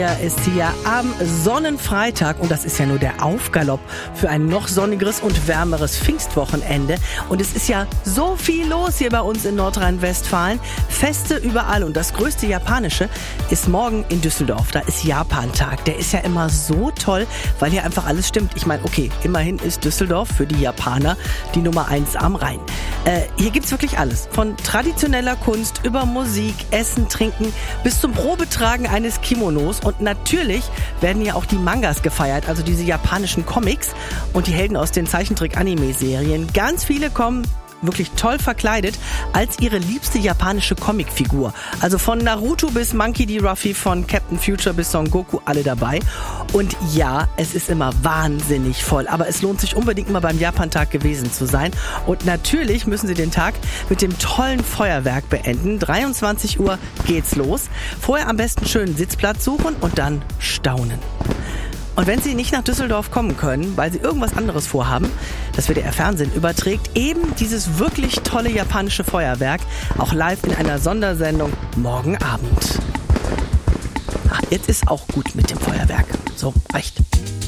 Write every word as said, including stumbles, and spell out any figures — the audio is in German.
Er ist hier am Sonnenfreitag und das ist ja nur der Aufgalopp für ein noch sonnigeres und wärmeres Pfingstwochenende. Und es ist ja so viel los hier bei uns in Nordrhein-Westfalen. Feste überall und das größte Japanische ist morgen in Düsseldorf. Da ist Japantag. Der ist ja immer so toll, weil hier einfach alles stimmt. Ich meine, okay, immerhin ist Düsseldorf für die Japaner die Nummer eins am Rhein. Äh, hier gibt's wirklich alles. Von traditioneller Kunst über Musik, Essen, Trinken bis zum Probetragen eines Kimonos. Und natürlich werden ja auch die Mangas gefeiert, also diese japanischen Comics und die Helden aus den Zeichentrick-Anime-Serien. Ganz viele kommen wirklich toll verkleidet als ihre liebste japanische Comicfigur. Also von Naruto bis Monkey D. Ruffy, von Captain Future bis Son Goku, alle dabei. Und ja, es ist immer wahnsinnig voll, aber es lohnt sich unbedingt mal beim Japantag gewesen zu sein. Und natürlich müssen Sie den Tag mit dem tollen Feuerwerk beenden. dreiundzwanzig Uhr geht's los. Vorher am besten schönen Sitzplatz suchen und dann staunen. Und wenn Sie nicht nach Düsseldorf kommen können, weil Sie irgendwas anderes vorhaben, das W D R Fernsehen überträgt eben dieses wirklich tolle japanische Feuerwerk auch live in einer Sondersendung morgen Abend. Ach, jetzt ist auch gut mit dem Feuerwerk. So, reicht.